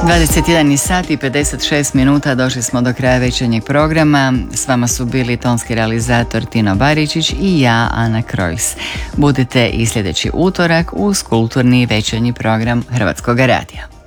21 sat i 56 minuta došli smo do kraja večernjeg programa. S vama su bili tonski realizator Tino Baričić i ja, Ana Krojs. Budite i sljedeći utorak uz kulturni večernji program Hrvatskog radija.